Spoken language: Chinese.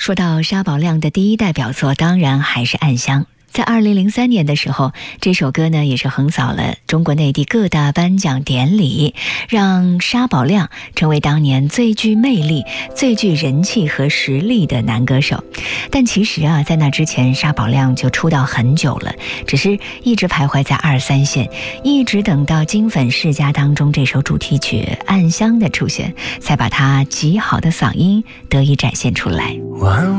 说到沙宝亮的第一代表作，当然还是《暗香》。在2003年的时候，这首歌呢也是横扫了中国内地各大颁奖典礼，让沙宝亮成为当年最具魅力、最具人气和实力的男歌手。但其实啊，在那之前，沙宝亮就出道很久了，只是一直徘徊在2、3线，一直等到《金粉世家》当中这首主题曲《暗香》的出现，才把他极好的嗓音得以展现出来。 晚